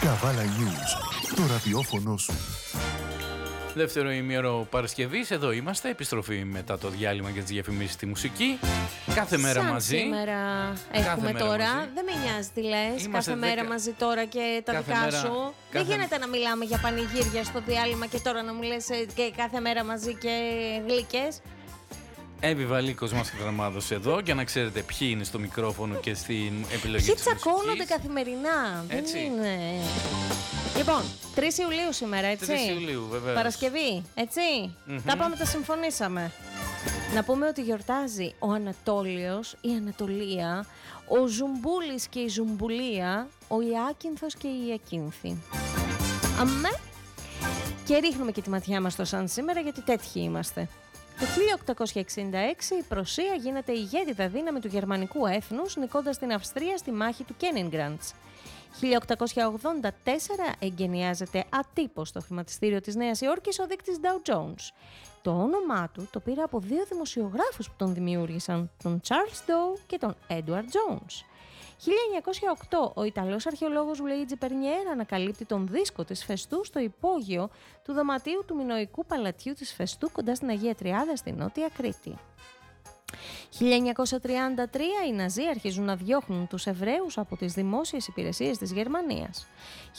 Καβάλα News, το ραδιόφωνο σου. Δεύτερο ημίωρο Παρασκευής, εδώ είμαστε. Επιστροφή μετά το διάλειμμα για τις διαφημίσεις στη μουσική. Κάθε μέρα σαν μαζί. Σήμερα έχουμε μέρα τώρα. μαζί. Δεν με νοιάζει τι λες. Είμαστε Κάθε μέρα μαζί τώρα και τα κάθε δικά μέρα, σου. Δεν γίνεται να μιλάμε για πανηγύρια στο διάλειμμα και τώρα να μου λες και κάθε μέρα μαζί και γλυκές. Εύη Βαλίκος μας κατραμάδωσε εδώ για να ξέρετε ποιοι είναι στο μικρόφωνο και στην επιλογή Ποιοι της μουσικής. τσακώνονται καθημερινά. Έτσι. Δεν είναι. Λοιπόν, 3 Ιουλίου σήμερα, έτσι. 3 Ιουλίου, βεβαίως. Παρασκευή, έτσι. Τα πάμε, τα συμφωνήσαμε. Να πούμε ότι γιορτάζει ο Ανατόλιος, η Ανατολία, ο Ζουμπούλης και η Ζουμπουλία, ο Ιάκυνθος και η Ιακύνθη. Αμέ. Και ρίχνουμε και τη ματιά μας στο σαν σήμερα, γιατί τέτοιοι είμαστε. Το 1866 η Πρωσία γίνεται η ηγέτιδα δύναμη του γερμανικού έθνους, νικώντας την Αυστρία στη μάχη του Κένιγκραντς. 1884 εγκαινιάζεται ατύπως στο χρηματιστήριο της Νέας Υόρκης ο δείκτης Dow Jones. Το όνομά του το πήρε από δύο δημοσιογράφους που τον δημιούργησαν, τον Charles Dow και τον Edward Jones. 1908 ο Ιταλός αρχαιολόγος Λουίτζι Περνιέρα ανακαλύπτει τον δίσκο της Φεστού στο υπόγειο του δωματίου του Μινωικού Παλατιού της Φεστού κοντά στην Αγία Τριάδα στη Νότια Κρήτη. 1933 οι Ναζί αρχίζουν να διώχνουν τους Εβραίους από τις δημόσιες υπηρεσίες της Γερμανίας.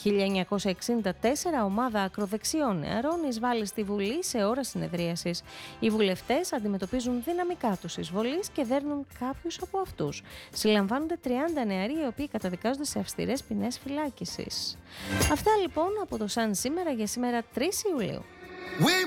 1964 ομάδα ακροδεξιών νεαρών εισβάλλει στη Βουλή σε ώρα συνεδρίασης. Οι βουλευτές αντιμετωπίζουν δυναμικά τους εισβολείς και δέρνουν κάποιους από αυτούς. Συλλαμβάνονται 30 νεαροί οι οποίοι καταδικάζονται σε αυστηρές ποινές φυλάκισης. Αυτά λοιπόν από το Σαν σήμερα για σήμερα 3 Ιουλίου.